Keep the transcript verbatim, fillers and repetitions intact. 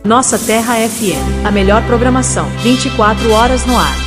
Nossa Terra F M, a melhor programação, vinte e quatro horas no ar.